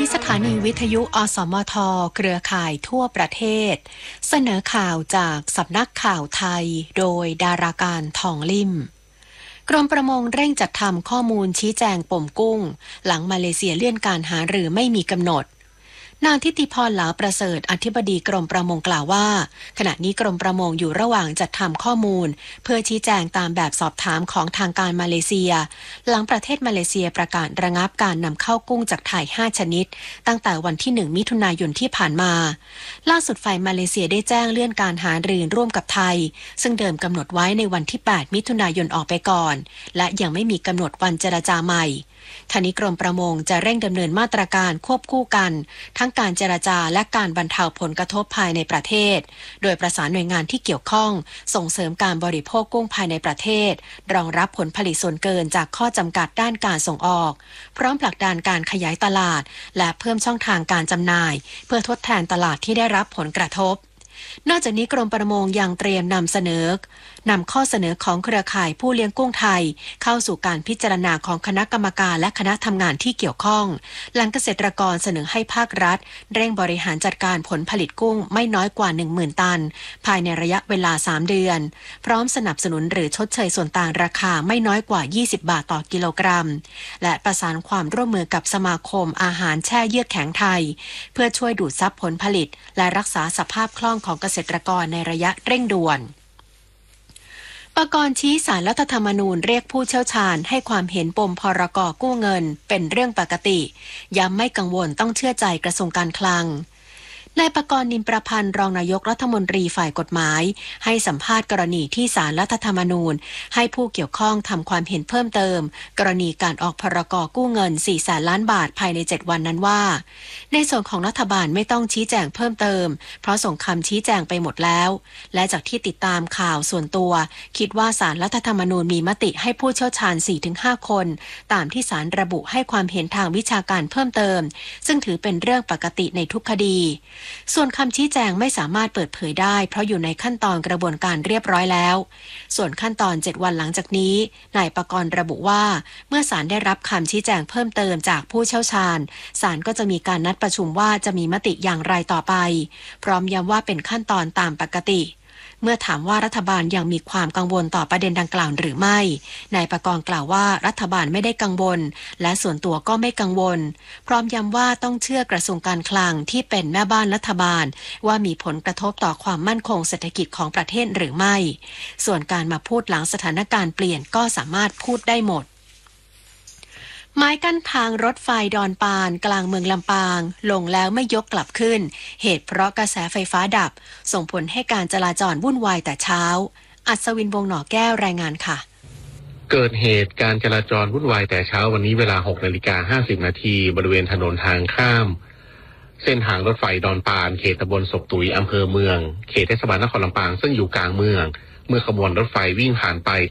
สถานีวิทยุอสมทเครือข่ายทั่วประเทศเสนอข่าวจากสำนักข่าวไทยโดยดาราการทองลิ่มกรมประมงเร่งจัดทำข้อมูลชี้แจงปมกุ้งหลังมาเลเซียเลื่อนการหารือไม่มีกำหนดนางทิติพรเหลาประเสริฐอธิบดีกรมประมงกล่าวว่าขณะนี้กรมประมงอยู่ระหว่างจัดทำข้อมูลเพื่อชี้แจงตามแบบสอบถามของทางการมาเลเซียหลังประเทศมาเลเซียประกาศระงับการนำเข้ากุ้งจากไทย5ชนิดตั้งแต่วันที่1มิถุนายนที่ผ่านมาล่าสุดฝ่ายมาเลเซียได้แจ้งเลื่อนการหารือร่วมกับไทยซึ่งเดิมกำหนดไว้ในวันที่8มิถุนายนออกไปก่อนและยังไม่มีกำหนดวันเจรจาใหม่ทางนี้กรมประมงจะเร่งดำเนินมาตรการควบคู่กันทั้งการเจรจาและการบรรเทาผลกระทบภายในประเทศโดยประสานหน่วยงานที่เกี่ยวข้องส่งเสริมการบริโภคกุ้งภายในประเทศรองรับผลผลิตส่วนเกินจากข้อจำกัดด้านการส่งออกพร้อมผลักดันการขยายตลาดและเพิ่มช่องทางการจำหน่ายเพื่อทดแทนตลาดที่ได้รับผลกระทบนอกจากนี้กรมประมงยังเตรียมนำข้อเสนอของเครือข่ายผู้เลี้ยงกุ้งไทยเข้าสู่การพิจารณาของคณะกรรมการและคณะทำงานที่เกี่ยวข้องหลังเกษตรกรเสนอให้ภาครัฐเร่งบริหารจัดการผลผลิตกุ้งไม่น้อยกว่า 10,000 ตันภายในระยะเวลา3เดือนพร้อมสนับสนุนหรือชดเชยส่วนต่างราคาไม่น้อยกว่า20 บาทต่อกิโลกรัมและประสานความร่วมมือกับสมาคมอาหารแช่เยือกแข็งไทยเพื่อช่วยดูดซับผลผลิตและรักษาสภาพคล่องของเกษตรกรในระยะเร่งด่วนปกรณ์ชี้ศาลรัฐธรรมนูญเรียกผู้เชี่ยวชาญให้ความเห็นปมพรก.กู้เงินเป็นเรื่องปกติย้ำไม่กังวลต้องเชื่อใจกระทรวงการคลังนายปกรณ์นิมประพันธ์รองนายกรัฐมนตรีฝ่ายกฎหมายให้สัมภาษณ์กรณีที่ศาลรัฐธรรมนูญให้ผู้เกี่ยวข้องทำความเห็นเพิ่มเติมกรณีการออกพรก.กู้เงิน 400,000 ล้านบาทภายใน7วันนั้นว่าในส่วนของรัฐบาลไม่ต้องชี้แจงเพิ่มเติมเพราะส่งคำชี้แจงไปหมดแล้วและจากที่ติดตามข่าวส่วนตัวคิดว่าศาลรัฐธรรมนูญมีมติให้ผู้เชี่ยวชาญ 4-5 คนตามที่ศาลระบุให้ความเห็นทางวิชาการเพิ่มเติมซึ่งถือเป็นเรื่องปกติในทุกคดีส่วนคำชี้แจงไม่สามารถเปิดเผยได้เพราะอยู่ในขั้นตอนกระบวนการเรียบร้อยแล้วส่วนขั้นตอน7วันหลังจากนี้นายปกรณ์ระบุว่าเมื่อศาลได้รับคำชี้แจงเพิ่มเติมจากผู้เชี่ยวชาญศาลก็จะมีการนัดประชุมว่าจะมีมติอย่างไรต่อไปพร้อมย้ำว่าเป็นขั้นตอนตามปกติเมื่อถามว่ารัฐบาลยังมีความกังวลต่อประเด็นดังกล่าวหรือไม่นายปกรณ์กล่าวว่ารัฐบาลไม่ได้กังวลและส่วนตัวก็ไม่กังวลพร้อมย้ำว่าต้องเชื่อกระทรวงการคลังที่เป็นแม่บ้านรัฐบาลว่ามีผลกระทบต่อความมั่นคงเศรษฐกิจของประเทศหรือไม่ส่วนการมาพูดหลังสถานการณ์เปลี่ยนก็สามารถพูดได้หมดไม้กั้นทางรถไฟดอนปานกลางเมืองลำปางลงแล้วไม่ยกกลับขึ้นเหตุเพราะกระแสไฟฟ้าดับส่งผลให้การจราจรวุ่นวายแต่เช้าอัศวินวงศ์หน่อแก้วรายงานค่ะเกิดเหตุการจราจรวุ่นวายแต่เช้าวันนี้เวลา 6:50 น.บริเวณถนนทางข้ามเส้นทางรถไฟดอนปานเขตตำบลศพตุ๋ยอำเภอเมืองเขตเทศบาลนครลำปางซึ่งอยู่กลางเมืองเมื่อขบวนรถไฟวิ่งผ่านไป